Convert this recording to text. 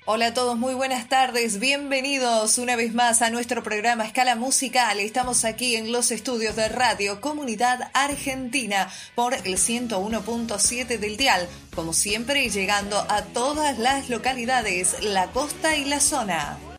Hola a todos, muy buenas tardes, bienvenidos una vez más a nuestro programa Escala Musical. Estamos aquí en los estudios de Radio Comunidad Argentina por el 101.7 del dial, como siempre llegando a todas las localidades, la costa y la zona.